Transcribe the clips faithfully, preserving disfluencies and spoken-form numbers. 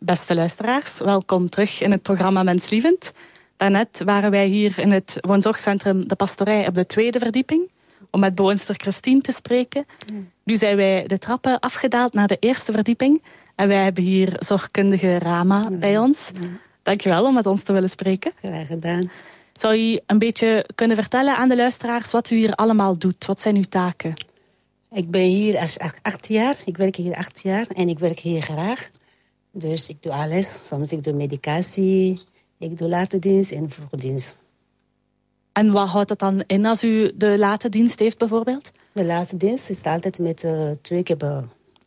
Beste luisteraars, welkom terug in het programma Menslievend. Daarnet waren wij hier in het woonzorgcentrum De Pastorij op de tweede verdieping om met bewoonster Christine te spreken. Nu zijn wij de trappen afgedaald naar de eerste verdieping en wij hebben hier zorgkundige Rama bij ons. Dankjewel om met ons te willen spreken. Graag gedaan. Zou u een beetje kunnen vertellen aan de luisteraars wat u hier allemaal doet? Wat zijn uw taken? Ik ben hier als acht jaar. Ik werk hier acht jaar en ik werk hier graag. Dus ik doe alles. Soms ik doe medicatie, ik doe late dienst en vroegdienst. En wat houdt dat dan in als u de late dienst heeft bijvoorbeeld? De late dienst is altijd met uh, twee keer... Be-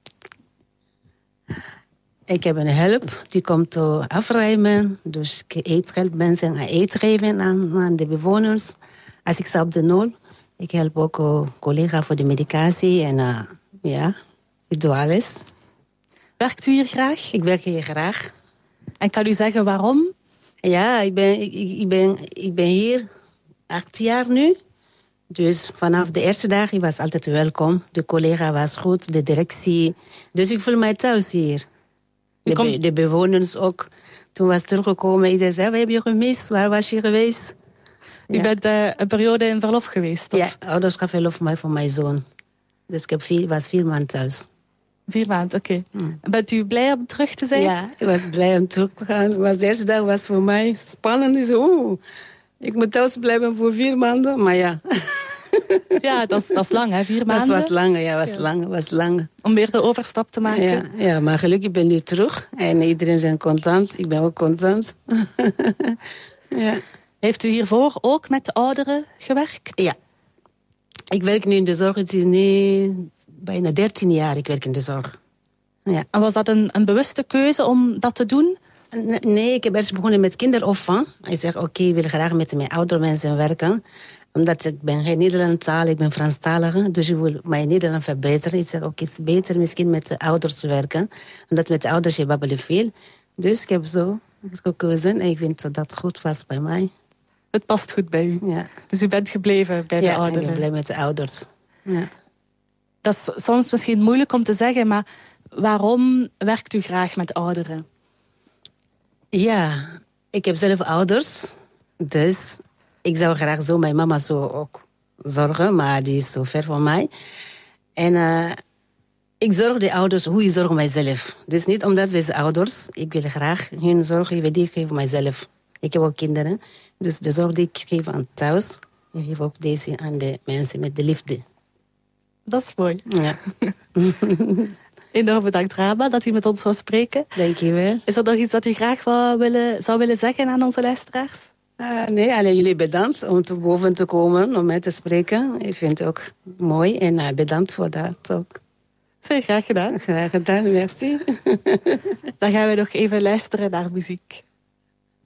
ik heb een hulp, die komt uh, afruimen. Dus ik eet, help mensen eten geven aan, aan de bewoners. Als ik sta op de nul, ik help ook uh, collega voor de medicatie. En uh, ja, ik doe alles. Werkt u hier graag? Ik werk hier graag. En kan u zeggen waarom? Ja, ik ben, ik, ik ben, ik ben hier acht jaar nu. Dus vanaf de eerste dag ik was altijd welkom. De collega was goed, de directie. Dus ik voel mij thuis hier. De, Kom... be, de bewoners ook. Toen was teruggekomen, iedereen zei, wat heb je gemist? Waar was je geweest? U ja. bent uh, een periode in verlof geweest, toch? Ja, ouderschapverlof voor mijn zoon. Dus ik heb vier, was vier maanden thuis. Vier maanden, oké. Okay. Hmm. Bent u blij om terug te zijn? Ja, ik was blij om terug te gaan. Was de eerste dag was voor mij spannend. Ik zei, oeh, ik moet thuis blijven voor vier maanden, maar ja. Ja, dat is, dat is lang, hè? Vier maanden. Dat was lang, ja, was ja. lang, was lang. Om weer de overstap te maken. Ja, ja, maar gelukkig ben ik nu terug. En iedereen is content. Ik ben ook content. Ja. Heeft u hiervoor ook met de ouderen gewerkt? Ja. Ik werk nu in de zorg. Het is nu bijna dertien jaar ik werk in de zorg. Ja. En was dat een, een bewuste keuze om dat te doen? Nee, ik heb eerst begonnen met kinderopvang. Ik zeg, oké, okay, ik wil graag met mijn oudere mensen werken. Omdat ik ben geen Nederlandse taal, ik ben Franstalige. Dus ik wil mijn Nederland verbeteren. Ik zeg, oké, okay, het is beter misschien met de ouders te werken. Omdat met de ouders je babbelen veel. Dus ik heb zo gekozen en ik vind dat dat goed was bij mij. Het past goed bij u. Ja. Dus u bent gebleven bij de ja, ouderen. Ja, ik ben blij met de ouders. Ja. Dat is soms misschien moeilijk om te zeggen, maar waarom werkt u graag met ouderen? Ja, ik heb zelf ouders. Dus ik zou graag zo mijn mama zo ook zorgen, maar die is zo ver van mij. En uh, ik zorg de ouders hoe ik zorg mijzelf. Dus niet omdat ze zijn ouders, ik wil graag hun zorg geven die ik geef mijzelf. Ik heb ook kinderen, dus de zorg die ik geef aan thuis, ik geef ook deze aan de mensen met de liefde. Dat is mooi. Ja. Enorm bedankt, Rama, dat u met ons wou spreken. Dank je wel. Is er nog iets dat u graag wou willen, zou willen zeggen aan onze luisteraars? Uh, nee, alleen jullie bedankt om te boven te komen, om mij te spreken. Ik vind het ook mooi en uh, bedankt voor dat ook. Zeer graag gedaan. Graag gedaan, merci. Dan gaan we nog even luisteren naar muziek.